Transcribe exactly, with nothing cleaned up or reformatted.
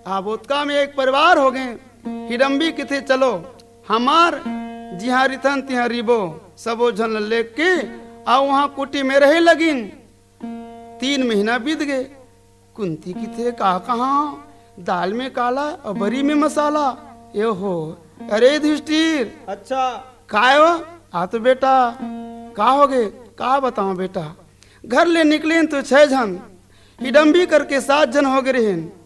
आबोतका में एक परिवार हो गए। हिडम्बी किथे चलो हमार जिहा रिथन तिहा रिबो सबो झन लेके के आ वहाँ कुटी में रहे लगिन। तीन महीना बीत गए। कुंती किथे कहा कहाँ दाल में काला और बरी में मसाला। ये हो अरे युधिष्ठिर अच्छा काय हो आ तो बेटा का हो गए का बताओ बेटा। घर ले निकले तो छह जन हिडम्बी करके सात जन हो गए रहन।